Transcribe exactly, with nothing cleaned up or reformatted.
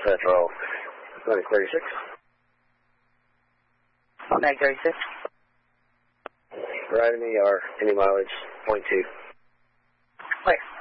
Central, Mag thirty-six. Mag thirty-six. Riding E R, any mileage, point two. Clear.